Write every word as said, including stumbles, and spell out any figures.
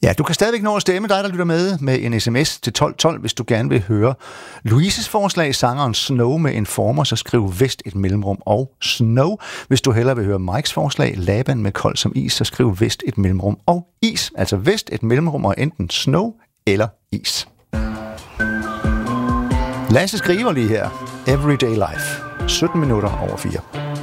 Ja, du kan stadigvæk nå at stemme, dig der lytter med, med en sms til tolv tolv, hvis du gerne vil høre Louises forslag, sangeren Snow med Informer, så skriv Vest et mellemrum og Snow. Hvis du hellere vil høre Mikes forslag, Laban med Kold som is, så skriv Vest et mellemrum og is. Altså Vest et mellemrum og enten Snow eller is. Lasse skriver lige her, Everyday Life, sytten minutter over fire.